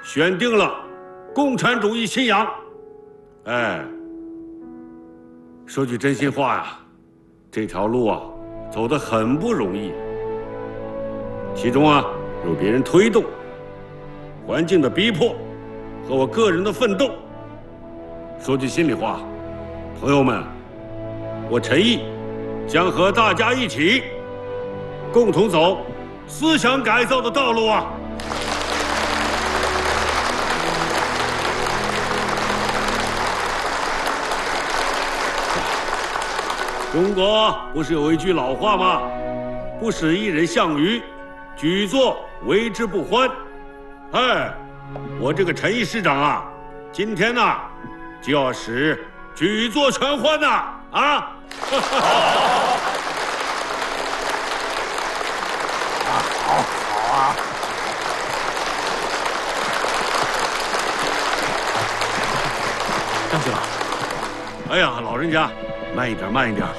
选定了共产主义信仰。哎，说句真心话呀，这条路啊，走得很不容易。其中啊，有别人推动、环境的逼迫和我个人的奋斗。说句心里话，朋友们，我陈毅将和大家一起共同走思想改造的道路啊！中国不是有一句老话吗？不使一人项羽，举座为之不欢。哎，我这个陈毅师长啊，今天呢，就要使举座全欢呐！啊！ 好啊！ 张局长， 哎呀，老人家，慢一点，慢一点，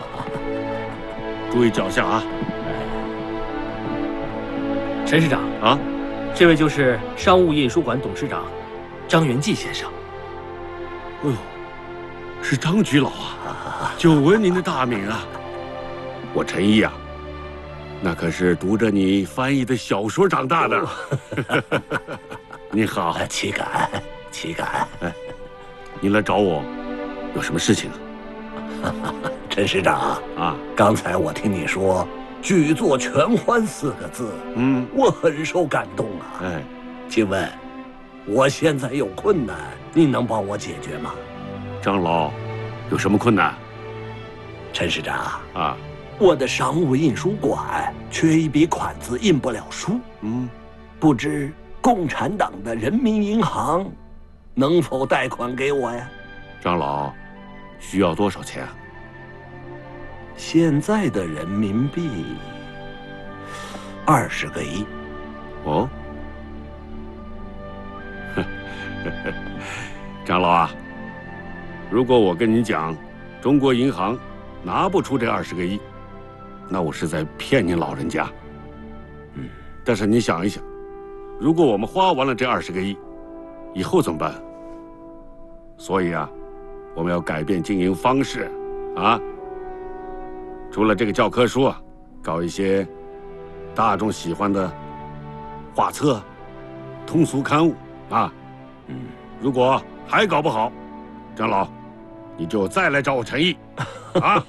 注意脚下啊！ 陈市长啊， 这位就是商务印书馆董事长张元济先生。 哎呦，是张局老啊！久闻您的大名啊！我陈毅啊，那可是读着你翻译的小说长大的。你好， 岂敢，岂敢！ 哎，你来找我，有什么事情？ 陈师长啊， 刚才我听你说“举座全欢”4个字，我很受感动啊。 哎， 请问，我现在有困难，你能帮我解决吗？ 张老，有什么困难？ 陈师长啊， 我的商务印书馆缺一笔款子，印不了书。不知共产党的人民银行能否贷款给我呀？ 张老，需要多少钱？ 现在的人民币20个亿。 哦，张老啊，如果我跟你讲，中国银行拿不出这20个亿，那我是在骗您老人家。但是你想一想，如果我们花完了这20个亿，以后怎么办？所以啊，我们要改变经营方式，啊，除了这个教科书啊，搞一些大众喜欢的画册、通俗刊物啊。如果还搞不好，张老，你就再来找我陈毅，啊！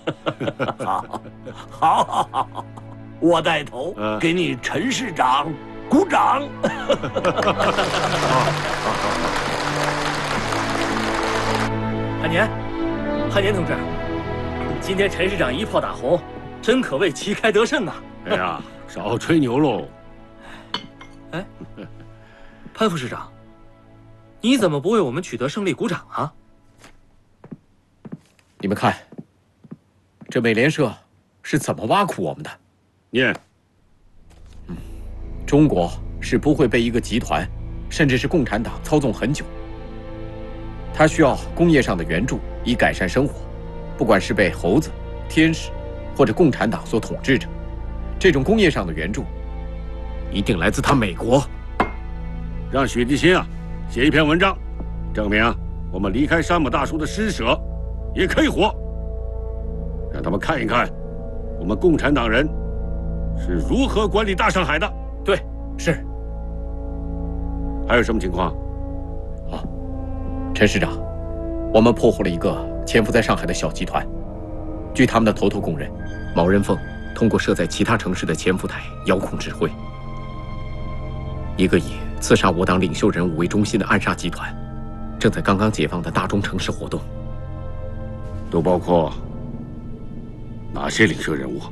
好，我带头给你陈市长鼓掌。 汉年同志，今天陈市长一炮打红，真可谓旗开得胜啊！ 哎呀，少吹牛喽！ 哎，潘副市长，你怎么不为我们取得胜利鼓掌啊？ 你们看，这美联社是怎么挖苦我们的？ 念。 中国是不会被一个集团，甚至是共产党操纵很久。它需要工业上的援助以改善生活，不管是被猴子、天使或者共产党所统治着，这种工业上的援助一定来自他美国。 让许继新啊写一篇文章，证明我们离开山姆大叔的施舍也可以活，让他们看一看我们共产党人是如何管理大上海的。 对，是。 还有什么情况？ 陈市长，我们破获了一个潜伏在上海的小集团。据他们的头头供认，毛人凤通过设在其他城市的潜伏台遥控指挥。一个以刺杀我党领袖人物为中心的暗杀集团，正在刚刚解放的大中城市活动。 都包括哪些领袖人物？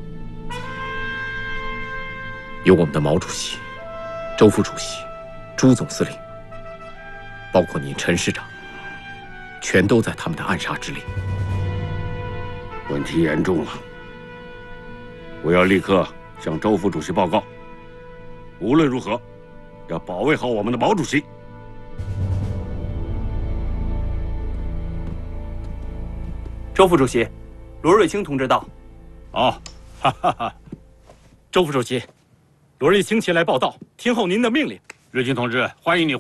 有我们的毛主席、周副主席、朱总司令，包括您陈市长，全都在他们的暗杀之列。 问题严重了，我要立刻向周副主席报告。无论如何，要保卫好我们的毛主席。 周副主席，罗瑞卿同志到。 好，哈哈哈。 周副主席，罗瑞卿前来报道，听候您的命令。 瑞卿同志，欢迎你。